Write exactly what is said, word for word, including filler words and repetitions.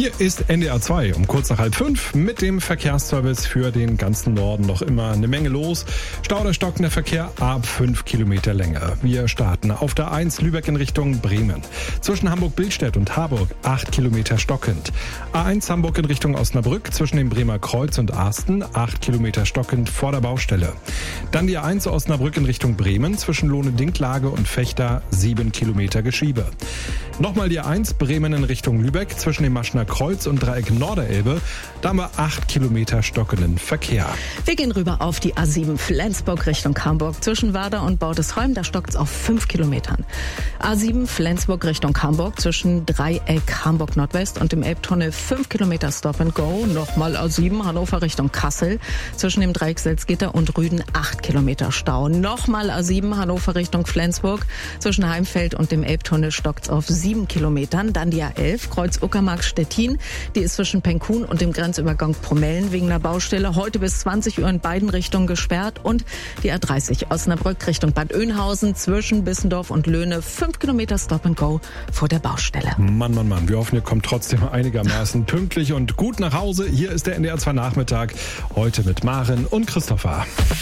Hier ist N D R zwei um kurz nach halb fünf mit dem Verkehrsservice für den ganzen Norden. Noch immer eine Menge los. Stau oder stockender Verkehr ab fünf Kilometer Länge. Wir starten auf der eins Lübeck in Richtung Bremen. Zwischen Hamburg-Billstedt und Harburg acht Kilometer stockend. A eins Hamburg in Richtung Osnabrück zwischen dem Bremer Kreuz und Arsten acht Kilometer stockend vor der Baustelle. Dann die A eins Osnabrück in Richtung Bremen zwischen Lohne-Dinklage und Fechter sieben Kilometer Geschiebe. Nochmal die A eins Bremen in Richtung Lübeck zwischen dem Maschner Kreuz und Dreieck Norderelbe. Da haben wir acht Kilometer stockenden Verkehr. Wir gehen rüber auf die A sieben Flensburg Richtung Hamburg. Zwischen Werder und Baudesholm, da stockt's auf fünf Kilometern. A sieben Flensburg Richtung Hamburg zwischen Dreieck Hamburg Nordwest und dem Elbtunnel fünf Kilometer Stop and Go. Nochmal A sieben Hannover Richtung Kassel. Zwischen dem Dreieck Selzgitter und Rüden acht Kilometer Stau. Nochmal A sieben Hannover Richtung Flensburg. Zwischen Heimfeld und dem Elbtunnel stockt's auf sieben Kilometern. Dann die A elf Kreuz Uckermark Stettin. Die ist zwischen Penkun und dem Grenzübergang Promellen wegen der Baustelle heute bis zwanzig Uhr in beiden Richtungen gesperrt. Und die A dreißig Osnabrück Richtung Bad Oeynhausen zwischen Bissendorf und Löhne fünf Kilometer Stop and Go vor der Baustelle. Mann, Mann, Mann, wir hoffen, ihr kommt trotzdem einigermaßen pünktlich und gut nach Hause. Hier ist der N D R zwei Nachmittag, heute mit Maren und Christopher.